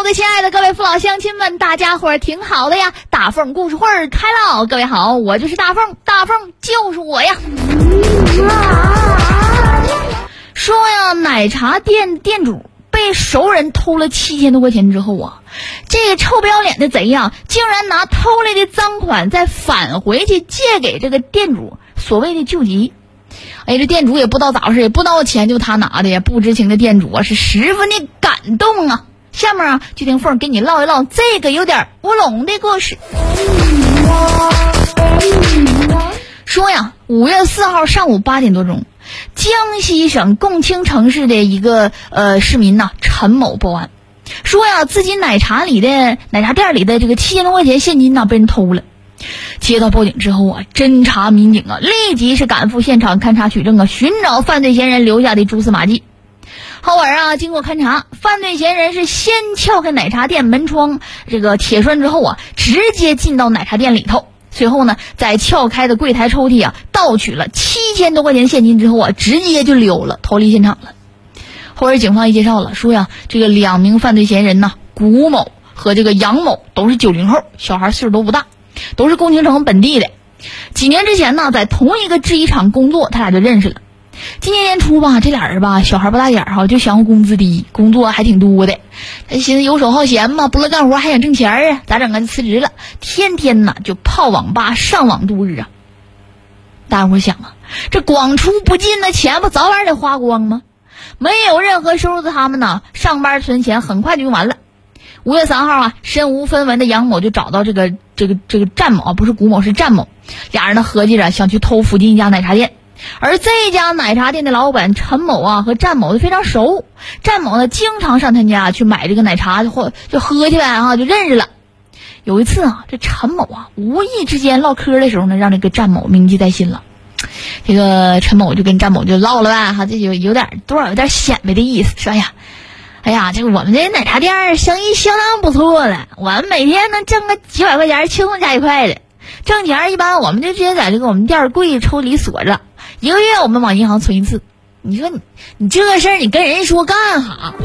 我的亲爱的各位父老乡亲们，大家伙儿挺好的呀！大凤故事会儿开了，各位好，我就是大凤，大凤就是我呀。说呀，奶茶店店主被熟人偷了7000多块钱之后啊，这个臭不要脸的贼呀，竟然拿偷来的赃款再返回去借给这个店主，所谓的救急。哎，这店主也不知道咋回事，也不知道钱就他拿的呀，不知情的店主啊是十分的感动啊。下面啊，就听凤给你唠一唠这个有点乌龙的故事。说呀，5月4号上午8点多钟，江西省共青城市的一个市民呐，陈某报案，说呀，自己奶茶店里的这个7000多块钱现金呐被人偷了。接到报警之后啊，侦查民警啊立即是赶赴现场勘查取证啊，寻找犯罪嫌疑人留下的蛛丝马迹。后而啊，经过勘查，犯罪嫌疑人是先撬开奶茶店门窗这个铁栓之后啊，直接进到奶茶店里头。随后呢，在撬开的柜台抽屉啊，盗取了7000多块钱现金之后啊，直接就溜了，逃离现场了。后而警方也介绍了，说呀，这个2名犯罪嫌疑人呢，谷某和这个杨某都是90后，小孩岁数都不大，都是共青城本地的。几年之前呢，在同一个制衣厂工作，他俩就认识了。今年年初吧，这俩人吧，小孩不大点哈，就想要工资低，工作还挺多的。他寻思游手好闲嘛，不乐干活还想挣钱啊，咋整啊？就辞职了，天天呢就泡网吧上网度日啊。大伙想啊，这光出不进的钱不早晚得花光吗？没有任何收入的他们呢，上班存钱很快就用完了。5月3号啊，身无分文的杨某就找到这个战某啊，不是谷某是战某，俩人呢合计着想去偷附近一家奶茶店。而这家奶茶店的老板陈某啊和战某都非常熟，战某呢经常上他家去买这个奶茶或就喝去呗啊，就认识了。有一次啊，这陈某啊无意之间唠嗑的时候呢，让这个战某铭记在心了。这个陈某就跟战某就唠了呗哈，这就有点显摆的意思，说哎呀，这个我们这奶茶店生意相当不错了，我们每天能挣个几百块钱，轻松加一块的。挣钱一般我们就直接在这个我们店柜抽里锁着，1个月我们往银行存一次。你说你这个事儿你跟人说干哈？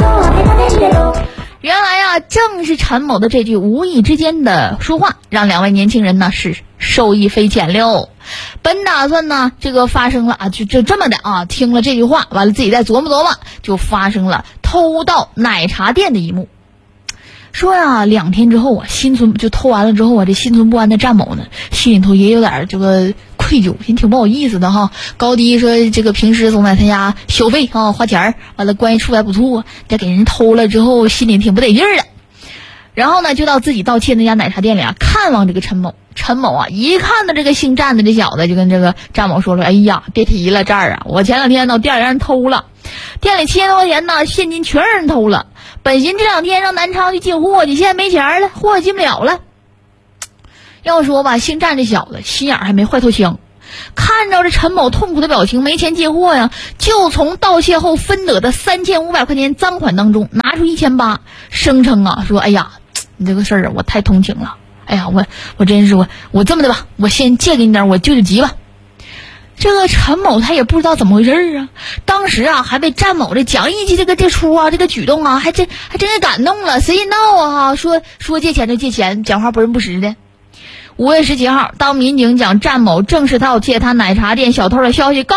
原来啊，正是陈某的这句无意之间的说话，让2位年轻人呢是受益匪浅了。本打算呢这个发生了啊，就这么的啊，听了这句话完了自己再琢磨，就发生了偷盗奶茶店的一幕。说呀，2天之后啊，就偷完了之后啊，这心存不安的战某呢，心里头也有点这个愧疚，心挺不好意思的哈。高低说这个平时总在他家消费啊，花钱，完了关系处还不错，这给人偷了之后，心里挺不得劲的。然后呢，就到自己盗窃那家奶茶店里啊，看望这个陈某。陈某啊，一看到这个姓战的这小子，就跟这个战某说了：“哎呀，别提了，这儿啊，我前2天到店里让人偷了，店里7000多块钱呢，现金全让人偷了。本寻这2天让南昌去进货去，现在没钱了，货进不了了。”要说吧，姓战这小子心眼还没坏透香，看着这陈某痛苦的表情，没钱进货呀，就从盗窃后分得的3500块钱赃款当中拿出1800，声称啊说：“哎呀，你这个事儿啊，我太同情了。哎呀，我真是我这么的吧，我先借给你点，我救救急吧。”这个陈某他也不知道怎么回事啊，当时啊还被战某这讲义气这出啊，这个举动啊，还真给感动了。谁人闹啊？说借钱就借钱，讲话不仁不实的。5月17号，当民警将战某正式盗窃他奶茶店小偷的消息告